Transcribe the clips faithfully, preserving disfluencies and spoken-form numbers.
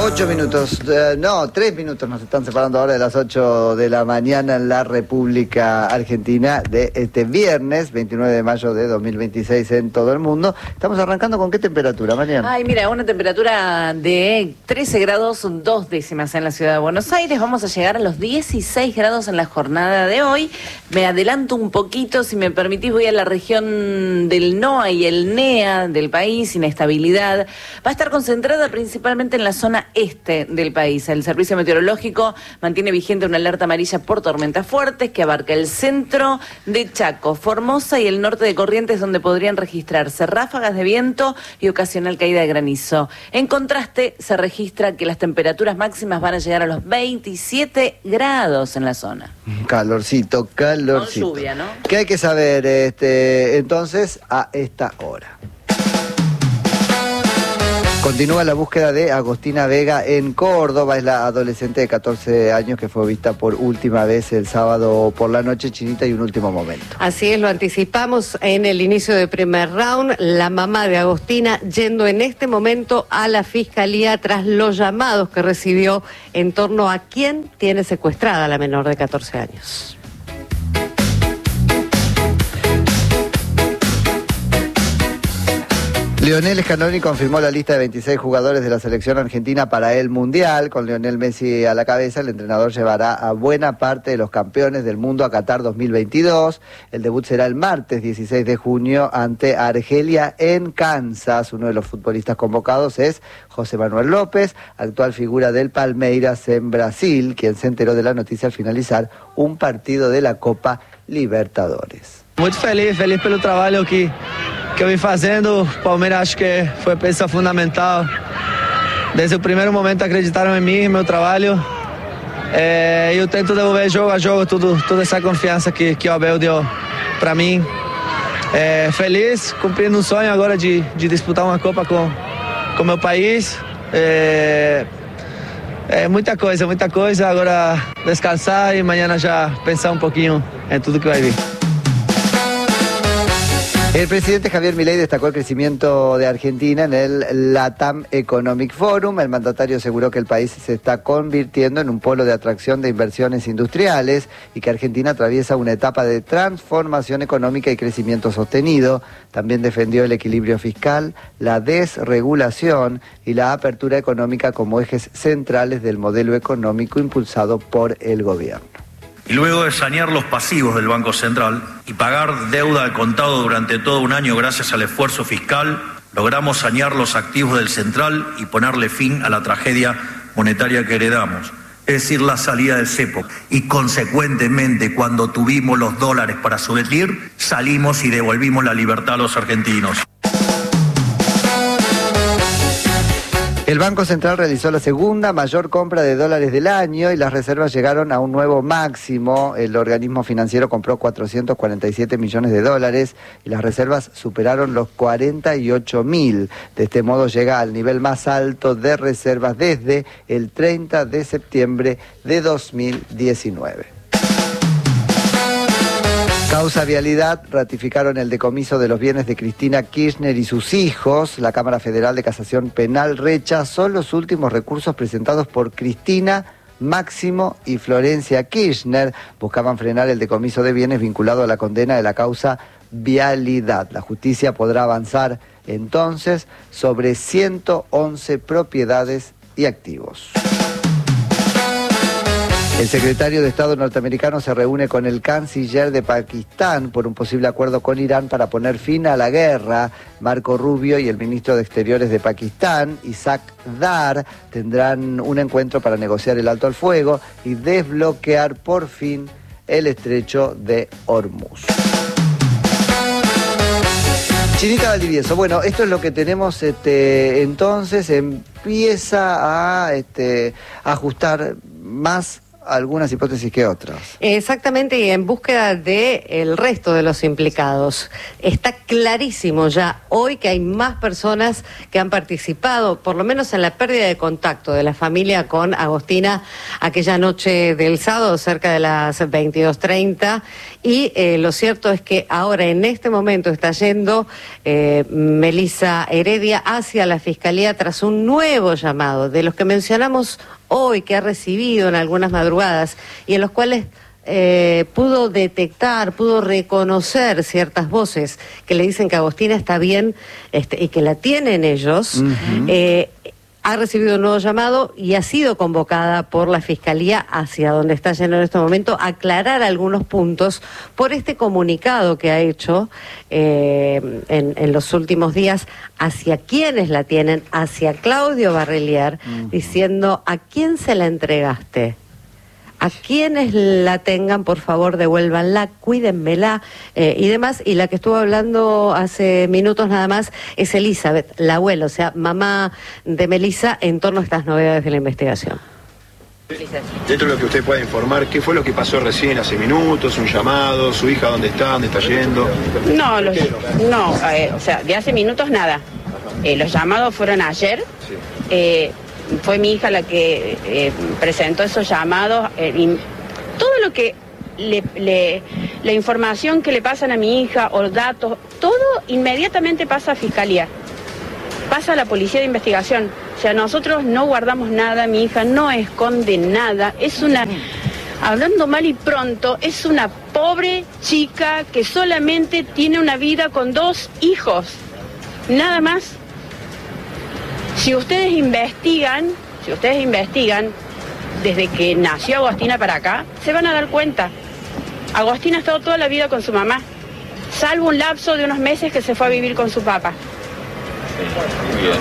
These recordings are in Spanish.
Ocho minutos, uh, no, tres minutos nos están separando ahora de las ocho de la mañana en la República Argentina de este viernes, veintinueve de mayo de dos mil veintiséis en todo el mundo. Estamos arrancando con qué temperatura, Mariana. Ay, mira, una temperatura de trece grados, dos décimas en la ciudad de Buenos Aires. Vamos a llegar a los dieciséis grados en la jornada de hoy. Me adelanto un poquito, si me permitís, voy a la región del NOA y el NEA del país, inestabilidad. Va a estar concentrada principalmente en la zona este del país. El Servicio Meteorológico mantiene vigente una alerta amarilla por tormentas fuertes que abarca el centro de Chaco, Formosa y el norte de Corrientes, donde podrían registrarse ráfagas de viento y ocasional caída de granizo. En contraste, se registra que las temperaturas máximas van a llegar a los veintisiete grados en la zona. Calorcito, calorcito. Con lluvia, ¿no? ¿Qué hay que saber este, entonces a esta hora? Continúa la búsqueda de Agostina Vega en Córdoba. Es la adolescente de catorce años que fue vista por última vez el sábado por la noche. Chinita, y un último momento. Así es, lo anticipamos en el inicio del primer round. La mamá de Agostina yendo en este momento a la fiscalía tras los llamados que recibió en torno a quién tiene secuestrada a la menor de catorce años. Lionel Scaloni confirmó la lista de veintiséis jugadores de la selección argentina para el Mundial. Con Lionel Messi a la cabeza, el entrenador llevará a buena parte de los campeones del mundo a Qatar dos mil veintidós. El debut será el martes dieciséis de junio ante Argelia en Kansas. Uno de los futbolistas convocados es José Manuel López, actual figura del Palmeiras en Brasil, quien se enteró de la noticia al finalizar un partido de la Copa Libertadores. Muy feliz, feliz pelo trabalho que, que eu vim fazendo. O Palmeiras acho que foi peça fundamental. Desde o primeiro momento acreditaram em mim, meu trabalho. É, eu tento devolver jogo a jogo tudo, toda essa confiança que, que o Abel deu para mim. É, feliz, cumprindo um sonho agora de, de disputar uma Copa com com meu país. É, é muita coisa, muita coisa. Agora descansar e amanhã já pensar um pouquinho em tudo que vai vir. El presidente Javier Milei destacó el crecimiento de Argentina en el LATAM Economic Forum. El mandatario aseguró que el país se está convirtiendo en un polo de atracción de inversiones industriales y que Argentina atraviesa una etapa de transformación económica y crecimiento sostenido. También defendió el equilibrio fiscal, la desregulación y la apertura económica como ejes centrales del modelo económico impulsado por el gobierno. Y luego de sanear los pasivos del Banco Central y pagar deuda al contado durante todo un año gracias al esfuerzo fiscal, logramos sanear los activos del Central y ponerle fin a la tragedia monetaria que heredamos, es decir, la salida del cepo. Y consecuentemente, cuando tuvimos los dólares para subvenir, salimos y devolvimos la libertad a los argentinos. El Banco Central realizó la segunda mayor compra de dólares del año y las reservas llegaron a un nuevo máximo. El organismo financiero compró cuatrocientos cuarenta y siete millones de dólares y las reservas superaron los cuarenta y ocho mil. De este modo llega al nivel más alto de reservas desde el treinta de septiembre de dos mil diecinueve. Causa Vialidad ratificaron el decomiso de los bienes de Cristina Kirchner y sus hijos. La Cámara Federal de Casación Penal rechazó los últimos recursos presentados por Cristina, Máximo y Florencia Kirchner. Buscaban frenar el decomiso de bienes vinculado a la condena de la causa Vialidad. La justicia podrá avanzar entonces sobre ciento once propiedades y activos. El secretario de Estado norteamericano se reúne con el canciller de Pakistán por un posible acuerdo con Irán para poner fin a la guerra. Marco Rubio y el ministro de Exteriores de Pakistán, Isaac Dar, tendrán un encuentro para negociar el alto al fuego y desbloquear por fin el estrecho de Hormuz. Chinita Valdivieso, bueno, esto es lo que tenemos, este, entonces empieza a este, ajustar más algunas hipótesis que otras. Exactamente, y en búsqueda del resto de los implicados. Está clarísimo ya hoy que hay más personas que han participado, por lo menos en la pérdida de contacto de la familia con Agostina aquella noche del sábado, cerca de las veintidós treinta, y eh, lo cierto es que ahora en este momento está yendo eh, Melissa Heredia hacia la Fiscalía tras un nuevo llamado, de los que mencionamos hoy, que ha recibido en algunas madrugadas y en los cuales eh, pudo detectar, pudo reconocer ciertas voces que le dicen que Agostina está bien este, y que la tienen ellos. Uh-huh. eh, ha recibido un nuevo llamado y ha sido convocada por la Fiscalía hacia donde está yendo en este momento a aclarar algunos puntos por este comunicado que ha hecho eh, en, en los últimos días hacia quienes la tienen, hacia Claudio Barrelier, uh-huh. diciendo: ¿a quién se la entregaste? A quienes la tengan, por favor, devuélvanla, cuídenmela eh, y demás. Y la que estuvo hablando hace minutos nada más es Elizabeth, la abuela, o sea, mamá de Melissa, en torno a estas novedades de la investigación. Dentro de lo que usted pueda informar, ¿qué fue lo que pasó recién, hace minutos? ¿Un llamado? ¿Su hija dónde está? ¿Dónde está yendo? No, los, no eh, o sea, de hace minutos nada. Eh, los llamados fueron ayer. Sí. Eh, Fue mi hija la que eh, presentó esos llamados. Eh, y todo lo que, le, le, la información que le pasan a mi hija o datos, todo inmediatamente pasa a Fiscalía. Pasa a la Policía de Investigación. O sea, nosotros no guardamos nada, mi hija no esconde nada. Es una, hablando mal y pronto, es una pobre chica que solamente tiene una vida con dos hijos. Nada más. Si ustedes investigan, si ustedes investigan, desde que nació Agostina para acá, se van a dar cuenta. Agostina ha estado toda la vida con su mamá, salvo un lapso de unos meses que se fue a vivir con su papá. Muy bien.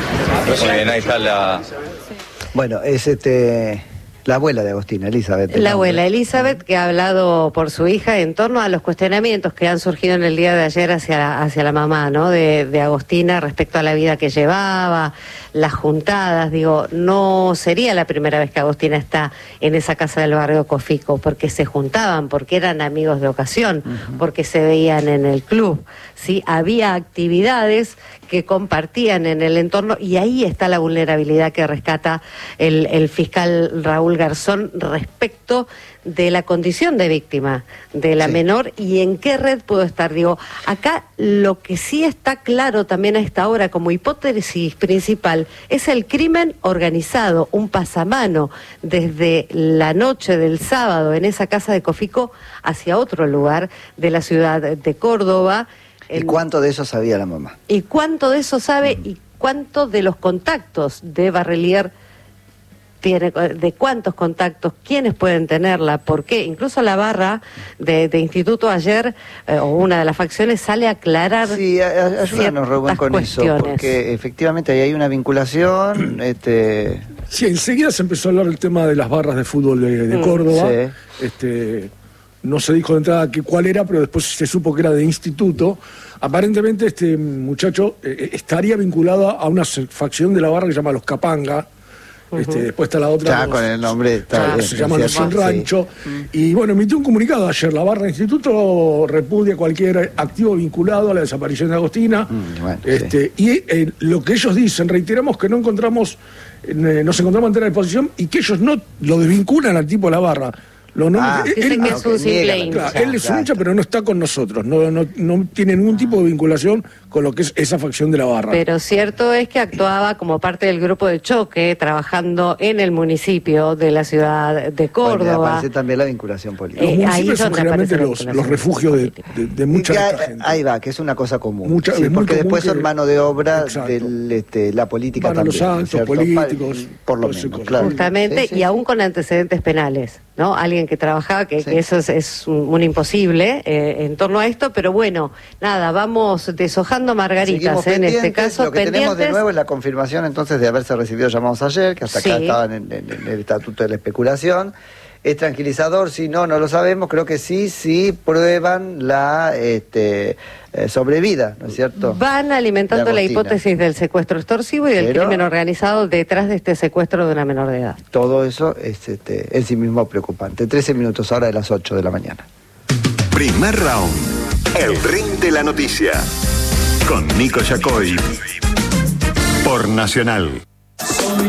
Muy bien, ahí está la... Bueno, es este... la abuela de Agostina, Elizabeth. La abuela Elizabeth, que ha hablado por su hija en torno a los cuestionamientos que han surgido en el día de ayer hacia la, hacia la mamá, ¿no? De, de Agostina respecto a la vida que llevaba, las juntadas. Digo, no sería la primera vez que Agostina está en esa casa del barrio Cofico, porque se juntaban, porque eran amigos de ocasión, uh-huh. porque se veían en el club, ¿sí? Había actividades que compartían en el entorno y ahí está la vulnerabilidad que rescata el, el fiscal Raúl Garzón respecto de la condición de víctima de la sí. menor y en qué red pudo estar. Digo, acá lo que sí está claro también a esta hora como hipótesis principal es el crimen organizado, un pasamano desde la noche del sábado en esa casa de Cofico hacia otro lugar de la ciudad de Córdoba. ¿Y cuánto de eso sabía la mamá? ¿Y cuánto de eso sabe y cuánto de los contactos de Barrelier tiene, de cuántos contactos, quiénes pueden tenerla, por qué? Incluso la barra de, de instituto ayer, eh, o una de las facciones, sale a aclarar. Sí, ayúdanos, Rubén, con cuestiones. Eso, porque efectivamente ahí hay una vinculación. este... Sí, enseguida se empezó a hablar del tema de las barras de fútbol de, de Córdoba. Sí. Este... No se dijo de entrada que cuál era, pero después se supo que era de instituto. Aparentemente este muchacho eh, estaría vinculado a una facción de la barra que se llama Los Capanga. Uh-huh. Este, después está la otra. Ya, los, con el nombre. Está bien, se llama Los Sin Rancho. Sí. Y bueno, emitió un comunicado ayer. La barra de instituto repudia cualquier activo vinculado a la desaparición de Agostina. Mm, bueno, este, sí. Y eh, lo que ellos dicen, reiteramos que no encontramos, eh, nos encontramos ante la disposición y que ellos no lo desvinculan al tipo de la barra. Lo ah, él, él, que es un simple hincha. Claro, él es un hincha, pero no está con nosotros. No, no, no tiene ningún tipo de vinculación con lo que es esa facción de la barra. Pero cierto es que actuaba como parte del grupo de choque, trabajando en el municipio de la ciudad de Córdoba. Bueno, aparece también la vinculación política. Los municipios son generalmente los, los refugios de, de, de mucha que, gente. Ahí va, que es una cosa común. Mucha, sí, porque después que, son mano de obra de este, la política Van también. Van a los actos políticos. Por lo menos, claro. Justamente, sí, sí, y aún con antecedentes penales, ¿no? Alguien que trabajaba, que, sí. que eso es, es un, un imposible eh, en torno a esto, pero bueno, nada, vamos deshojando margaritas eh, en este caso. Lo que pendientes. tenemos de nuevo es la confirmación entonces de haberse recibido llamados ayer, que hasta acá sí. estaban en, en, en el estatuto de la especulación. ¿Es tranquilizador? Si no, no lo sabemos. Creo que sí, sí prueban la este, eh, sobrevida, ¿no es cierto? Van alimentando la hipótesis del secuestro extorsivo y del Pero, crimen organizado detrás de este secuestro de una menor de edad. Todo eso es este, en sí mismo preocupante. trece minutos ahora de las ocho de la mañana. Primer round. El ring de la noticia. Con Nico Yacoy. Por Nacional.